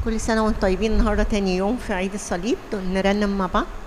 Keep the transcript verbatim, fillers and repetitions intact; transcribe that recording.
كل سنة وانتم طيبين. النهاردة تاني يوم في عيد الصليب، نرنم مع بعض.